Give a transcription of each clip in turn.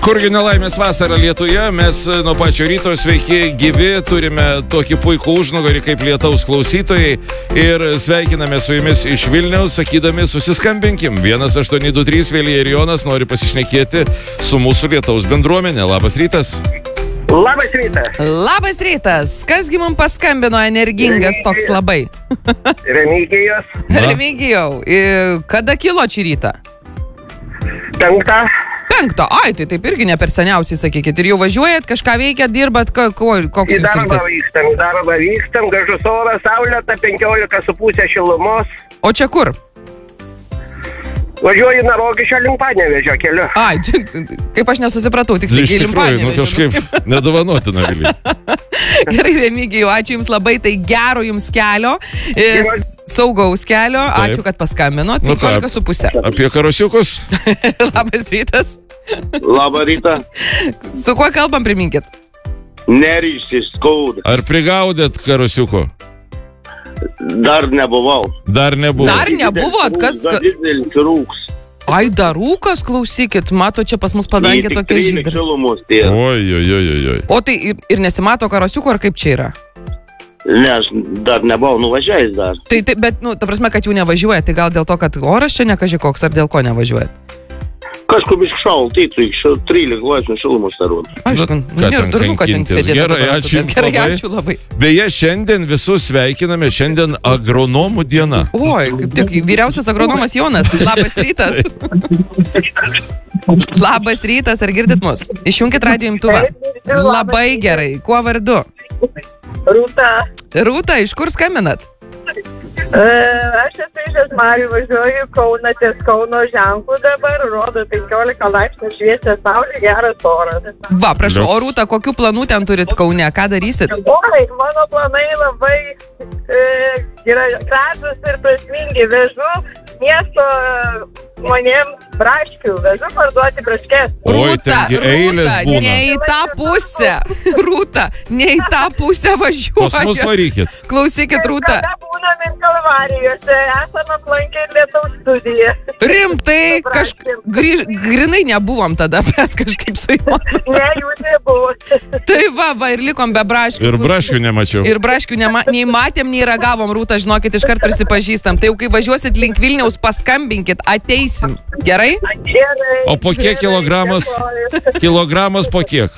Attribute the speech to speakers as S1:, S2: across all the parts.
S1: Kurgi nelaimės vasara Lietuje, mes nuo pačio ryto sveiki, gyvi, turime tokį puikų užnugarį kaip lietaus klausytojai ir sveikiname su jumis iš Vilniaus, sakydami susiskambinkim. 1823 Vilija ir Jonas nori pasišnekėti su mūsų lietaus bendruomenė. Labas rytas.
S2: Labas rytas.
S3: Labas rytas. Kasgi mums paskambino energingas toks labai?
S2: Remigijus.
S3: Remigijau, kada kilo šį rytą?
S2: 5.
S3: Ai, tai taip irgi ne per seniausiai, sakykit. Ir jau važiuojat, kažką veikiat, dirbat, koks
S2: Į darbą vykstam, gražus oras, saulėta, 15,5 šilumos.
S3: O čia kur?
S2: Važiuoju Narogišio link Panevėžio keliu.
S3: Ai, kaip aš nesusipratau, tiksliai link Panevėžio.
S1: Kažkaip nedovanotina, Vilija.
S3: Gerai, Remigijau, ačiū Jums labai, tai gero Jums kelio, saugaus kelio, ačiū, kad paskambinot, 15,5.
S1: Apie karosiukus?
S3: Labas rytas.
S4: Labą rytą.
S3: Su kuo kalbam, priminkit?
S4: Neryštis, skauda.
S1: Ar prigaudėt karosiuko?
S4: Dar nebuvau.
S1: Dar nebuvo.
S3: Dar nebuvot, kas...
S4: Didelis rūks.
S3: Ai, dar rūkas, klausykit, mato čia pas mus padangė tokia žydra.
S1: Oi.
S3: O tai ir nesimato karosiuko, ar kaip čia yra?
S4: Ne, aš dar nebuvau nuvažiavęs dar.
S3: Tai, bet, ta prasme, kad jau nevažiuojat, tai gal dėl to, kad oras čia nekaži koks, ar dėl ko nevažiuojat?
S4: Kažkur biškai šaltai, 13 laipsnių šilumos darodo.
S3: Aišku, durnu, kad ten sėdėtų.
S1: Gerai,
S3: ačiū labai.
S1: Beje, šiandien visus sveikiname, šiandien agronomų diena.
S3: Oi, kaip tik vyriausias agronomas Jonas. Labas rytas. Labas rytas, ar girdit mus? Išjunkit radijo imtuvą. Labai gerai. Kuo vardu?
S5: Rūta.
S3: Rūta, iš kur skambinat?
S5: Aš esu iš Žiežmarių, važiuoju Kauną, ties Kauno ženklų dabar, rodo 15 laipsnių šviečia saulė, geras oras.
S3: Va, prašau, o Rūta, kokių planų ten turit Kaune, ką darysit?
S5: Oi, mano planai labai gražus ir prasmingi, vežu miesto žmonėms braškių, vežu parduoti braškės.
S3: Rūta, ne į tą pusę, Rūta, ne į tą pusę važiuoja.
S1: Pas mus varykit.
S3: Klausykit, Rūta.
S5: Kada būnam ir Kalvarijose, esame aplankę lietaus studiją.
S3: Rimtai, grinai nebuvom tada, mes kažkaip su juo.
S5: Ne, jūs nebuvote.
S3: Tai va, ir likom be braškių.
S1: Ir braškių nemačiau.
S3: Ir braškių nei matėm, nei ragavom, Rūta, žinokit, iškart prisipažįstam. Tai jau kai važiuosit link Vilniaus, paskambinkit, ateisim. Gerai?
S5: Gerai.
S1: O po kiek kilogramas? Kilogramas po kiek?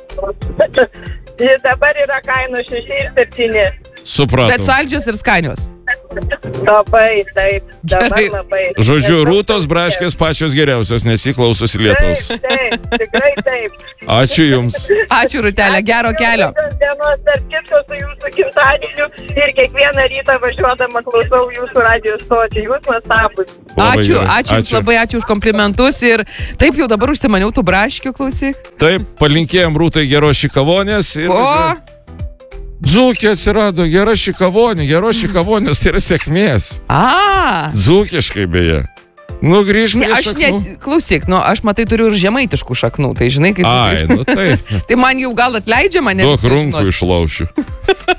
S5: Dabar yra kainos 6 ir 7.
S1: Supratom.
S3: Bet saldžios ir skanios.
S5: Labai, taip. Dabar labai.
S1: Žodžiu, Rūtos braškės pačios geriausios, nes jį klausosi lietaus.
S5: Taip, tikrai taip.
S1: Ačiū Jums.
S3: Ačiū, Rūtelė, gero kelio.
S5: Dienos dar kitko su jūsų gimtadieniu ir kiekvieną rytą važiuodama klausau jūsų radijo stotį. Jūs nuostabūs.
S3: Ačiū Jums labai, ačiū už komplimentus ir taip jau dabar užsimaniau tų braškių, klausyk.
S1: Taip, palinkėjom Rūtai geros šikavonės. Dzūkė atsirado, gera šikavonė, geros šikavonės, tai yra sėkmės. Dzūkiškai beje. Grįžk prie šaknų.
S3: Klausyk, aš matai turiu ir žemaitiškų šaknų, tai žinai, kaip...
S1: Tai.
S3: Tai man jau gal atleidžia mane.
S1: Duok runkų išlaušiu.